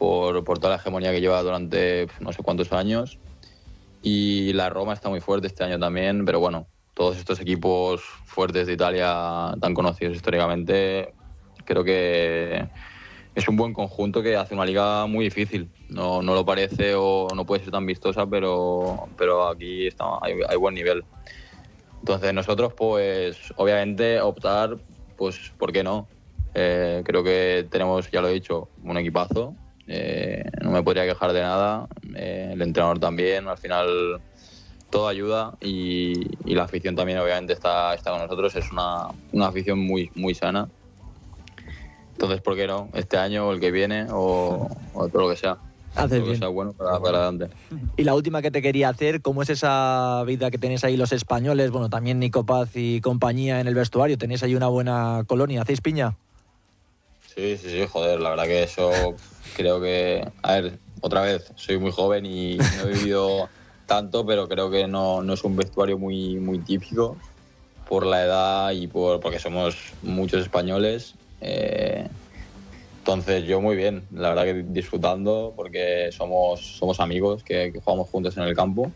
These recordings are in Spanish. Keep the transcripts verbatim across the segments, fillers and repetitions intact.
por, por toda la hegemonía que lleva durante no sé cuántos años. Y la Roma está muy fuerte este año también, pero bueno, todos estos equipos fuertes de Italia, tan conocidos históricamente, creo que es un buen conjunto que hace una liga muy difícil. No, no lo parece o no puede ser tan vistosa, pero, pero aquí está, hay, hay buen nivel. Entonces nosotros, pues, obviamente optar, pues, ¿por qué no? Eh, creo que tenemos, ya lo he dicho, un equipazo. Eh, no me podría quejar de nada. Eh, el entrenador también, al final todo ayuda y, y la afición también obviamente está, está con nosotros. Es una, una afición muy, muy sana. Entonces, ¿por qué no? Este año o el que viene o, o todo lo que sea. Haces todo lo que bien. sea bueno para, para adelante. Y la última que te quería hacer, ¿cómo es esa vida que tenéis ahí los españoles? Bueno, también Nico Paz y compañía en el vestuario. ¿Tenéis ahí una buena colonia? ¿Hacéis piña? Sí, sí, sí, joder, la verdad que eso creo que... A ver, otra vez, soy muy joven y no he vivido tanto, pero creo que no, no es un vestuario muy, muy típico por la edad y por porque somos muchos españoles. Eh, entonces yo muy bien, la verdad que disfrutando porque somos, somos amigos que, que jugamos juntos en el campo.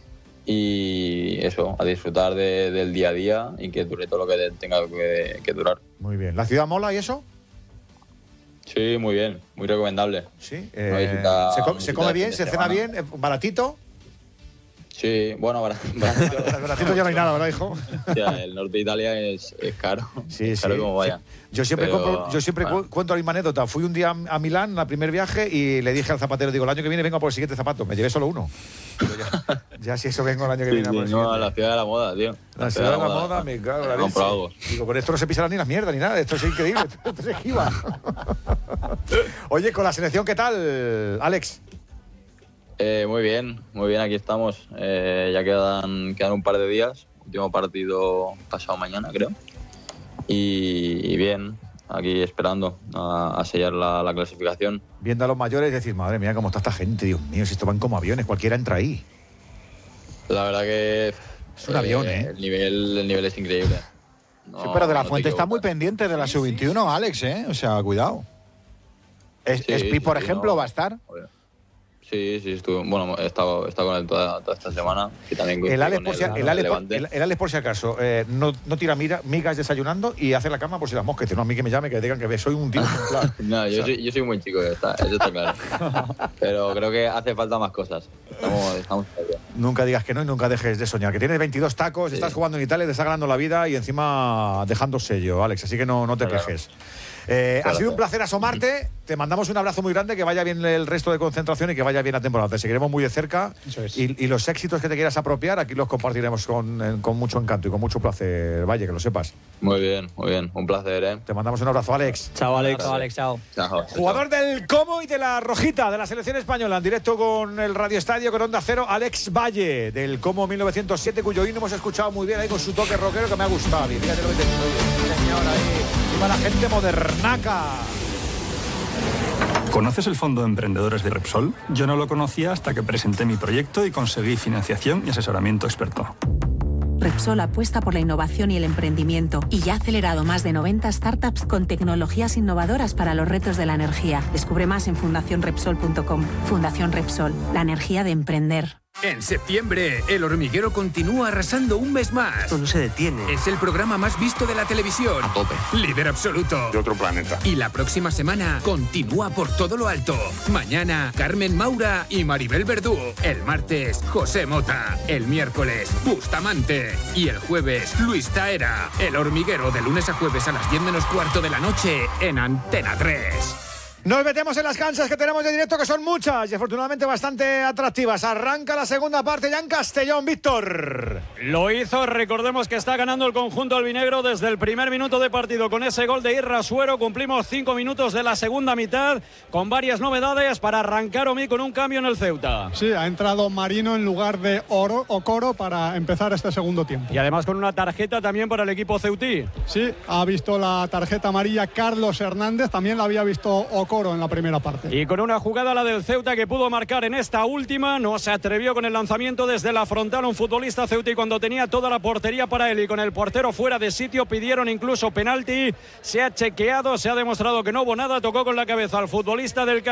Y eso, a disfrutar de, del día a día y que dure todo lo que tenga que, que durar. Muy bien. ¿La ciudad mola y eso? Sí, muy bien, muy recomendable. Sí. Eh, ¿Se, come, ¿Se come bien? ¿Se cena bien? ¿Baratito? Sí, bueno, baratito. Baratito ya no hay nada, ¿verdad, hijo? Ya, el norte de Italia es, es caro. Sí, es caro sí, como vaya. Sí. Yo siempre, Pero, compro, yo siempre bueno. cuento la misma anécdota. Fui un día a Milán, el primer viaje, y le dije al zapatero, digo, el año que viene vengo por el siguiente zapato. Me llevé solo uno. Ya, ya si eso vengo el año que Sí, viene sí, por el no, siguiente. a la ciudad de la moda, tío. La, la ciudad de la moda, moda me cago en la leche. Algo. Digo, con esto no se pisarán ni las mierdas ni nada. Esto es increíble. Esto se esquiva. Oye, con la selección, ¿qué tal, Alex? Eh, muy bien, muy bien, aquí estamos. Eh, ya quedan, quedan un par de días. Último partido pasado mañana, creo. Y, y bien, aquí esperando a, a sellar la, la clasificación. Viendo a los mayores y decir, madre mía, cómo está esta gente, Dios mío, si esto van como aviones, cualquiera entra ahí. La verdad que... Es un eh, avión, ¿eh? El nivel, el nivel es increíble. No, sí, pero De La no Fuente está muy pendiente de la sub veintiuno, Alex, ¿eh? O sea, cuidado. Es, sí, Espi, por sí, ejemplo, no, va a estar. Sí, sí, estuve, bueno, he estado, he estado con él toda, toda esta semana. Y también el Alex, por, él, si, el, Ale por, el, el Alex por si acaso, eh, no, no tira mira, migas desayunando y hace la cama por si las moscas. No, a mí que me llame, que digan que soy un tío ejemplar. No, yo, o sea, soy, yo soy un buen chico, está, eso está claro. Pero creo que hace falta más cosas. Estamos, estamos nunca digas que no y nunca dejes de soñar. Que tienes veintidós tacos, sí. Estás jugando en Italia, te está ganando la vida y encima dejando sello, Alex. Así que no, no te claro. quejes. Eh, claro, ha sido un placer asomarte. Te mandamos un abrazo muy grande, que vaya bien el resto de concentración y que vaya bien la temporada. Te seguiremos muy de cerca. Eso es. y, y los éxitos que te quieras apropiar, aquí los compartiremos con, con mucho encanto y con mucho placer, Valle, que lo sepas. Muy bien, muy bien. Un placer, ¿eh? Te mandamos un abrazo, Alex. Chao, Alex. Chao, Alex. Chao. Chao. Jugador del Como y de la Rojita de la selección española, en directo con el Radio Estadio, con Onda Cero, Alex Valle, del Como mil novecientos siete, cuyo himno hemos escuchado muy bien ahí con su toque rockero que me ha gustado. Y fíjate lo que te digo, señor, ahí. Viva la gente modernaca. ¿Conoces el Fondo de Emprendedores de Repsol? Yo no lo conocía hasta que presenté mi proyecto y conseguí financiación y asesoramiento experto. Repsol apuesta por la innovación y el emprendimiento y ya ha acelerado más de noventa startups con tecnologías innovadoras para los retos de la energía. Descubre más en fundación repsol punto com. Fundación Repsol, la energía de emprender. En septiembre, El Hormiguero continúa arrasando un mes más. Esto no se detiene. Es el programa más visto de la televisión. A tope. Líder absoluto. De otro planeta. Y la próxima semana continúa por todo lo alto. Mañana, Carmen Maura y Maribel Verdú. El martes, José Mota. El miércoles, Bustamante. Y el jueves, Luis Taera. El Hormiguero, de lunes a jueves a las diez menos cuarto de la noche en Antena tres. Nos metemos en las canchas que tenemos de directo, que son muchas y afortunadamente bastante atractivas. Arranca la segunda parte ya en Castellón, Víctor. Lo hizo, recordemos que está ganando el conjunto albinegro desde el primer minuto de partido con ese gol de Irra Suero. Cumplimos cinco minutos de la segunda mitad con varias novedades para arrancar Omi con un cambio en el Ceuta. Sí, ha entrado Marino en lugar de Oro, Okoro para empezar este segundo tiempo. Y además con una tarjeta también para el equipo ceutí. Sí, ha visto la tarjeta amarilla Carlos Hernández, también la había visto Okoro en la primera parte. Y con una jugada, la del Ceuta, que pudo marcar en esta última, no se atrevió con el lanzamiento desde la frontal un futbolista ceutí cuando tenía toda la portería para él y con el portero fuera de sitio. Pidieron incluso penalti, se ha chequeado, se ha demostrado que no hubo nada, tocó con la cabeza al futbolista del